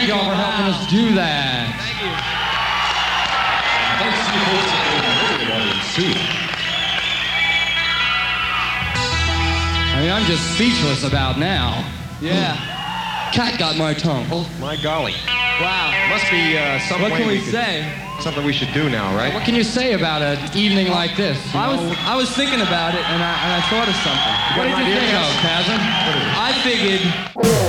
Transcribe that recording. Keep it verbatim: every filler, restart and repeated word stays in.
y'all for helping us do that. Thank you. Thanks to you folks for being a radio audience, too. I mean, I'm just speechless about now. Yeah. Cat got my tongue. Oh, my golly. Wow. Must be uh, some What way can we could- say? Something we should do now, right? What can you say about an evening like this? you I was know? I was thinking about it, and I and I thought of something. What did you idea, think of, Kaz? Kazan? I figured